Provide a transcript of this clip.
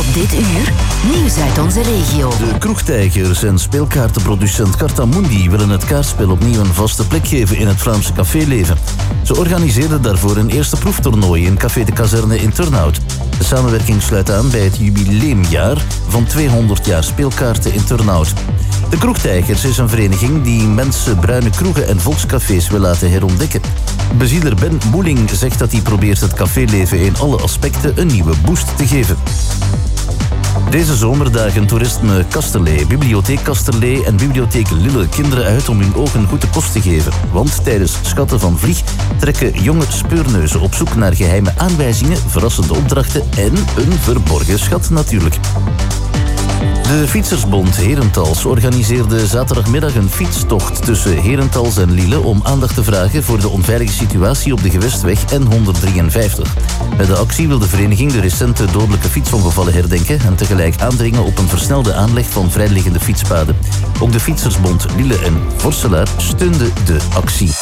Dit uur, nieuws uit onze regio. De kroegtijgers en speelkaartenproducent Cartamundi willen het kaartspel opnieuw een vaste plek geven in het Vlaamse caféleven. Ze organiseerden daarvoor een eerste proeftoernooi in Café de Kazerne in Turnhout. De samenwerking sluit aan bij het jubileumjaar van 200 jaar speelkaarten in Turnhout. De Kroegtijgers is een vereniging die mensen bruine kroegen en volkscafés wil laten herontdekken. Bezieler Ben Moeling zegt dat hij probeert het caféleven in alle aspecten een nieuwe boost te geven. Deze zomer dagen toerisme Kasterlee, bibliotheek Kasterlee en bibliotheek Lille kinderen uit om hun ogen goed te kost te geven. Want tijdens Schatten van Vlieg trekken jonge speurneuzen op zoek naar geheime aanwijzingen, verrassende opdrachten en een verborgen schat natuurlijk. De Fietsersbond Herentals organiseerde zaterdagmiddag een fietstocht tussen Herentals en Lille om aandacht te vragen voor de onveilige situatie op de gewestweg N153. Met de actie wil de vereniging de recente dodelijke fietsongevallen herdenken en tegelijk aandringen op een versnelde aanleg van vrijliggende fietspaden. Ook de Fietsersbond Lille en Vorselaar steunden de actie.